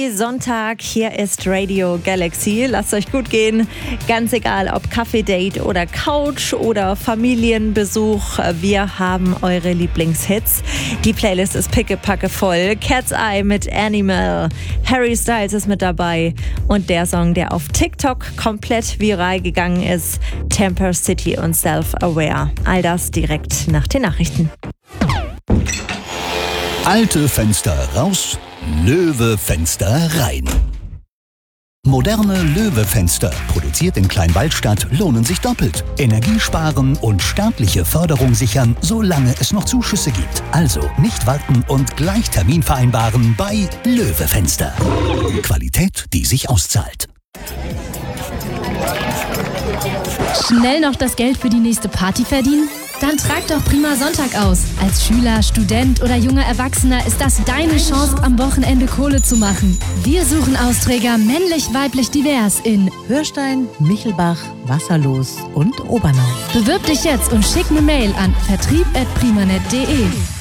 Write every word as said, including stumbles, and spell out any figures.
Sonntag, hier ist Radio Galaxy. Lasst euch gut gehen. Ganz egal, ob Kaffee-Date oder Couch oder Familienbesuch. Wir haben eure Lieblingshits. Die Playlist ist pickepacke voll. Cat's Eye mit Animal. Harry Styles ist mit dabei. Und der Song, der auf TikTok komplett viral gegangen ist, Temper City und Self-Aware. All das direkt nach den Nachrichten. Alte Fenster raus, Löwe-Fenster rein. Moderne Löwe-Fenster, produziert in Kleinwaldstadt, lohnen sich doppelt. Energie sparen und staatliche Förderung sichern, solange es noch Zuschüsse gibt. Also nicht warten und gleich Termin vereinbaren bei Löwe-Fenster. Qualität, die sich auszahlt. Schnell noch das Geld für die nächste Party verdienen? Dann trag doch Prima Sonntag aus. Als Schüler, Student oder junger Erwachsener ist das deine Chance, am Wochenende Kohle zu machen. Wir suchen Austräger männlich, weiblich, divers in Hörstein, Michelbach, Wasserlos und Obernau. Bewirb dich jetzt und schick eine Mail an vertrieb at primanet punkt de.